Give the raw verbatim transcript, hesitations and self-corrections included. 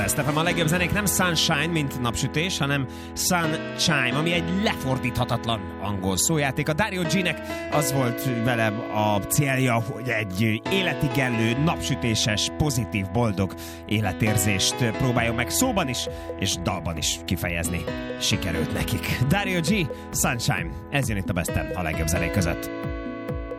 Best ef em, a legjobb zenék nem sunshine, mint napsütés, hanem sunshine, ami egy lefordíthatatlan angol szójáték. A Dario G-nek az volt vele a célja, hogy egy életigenlő, napsütéses, pozitív, boldog életérzést próbáljon meg szóban is, és dalban is kifejezni. Sikerült nekik. Dario G, Sunshine. Ez jön itt a Besten a legjobb zenék között.